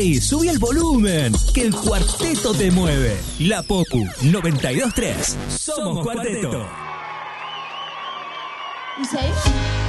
¡Ey! ¡Subí el volumen! Que el cuarteto te mueve. La Popu 92.3. Somos Cuarteto. ¿Y 6?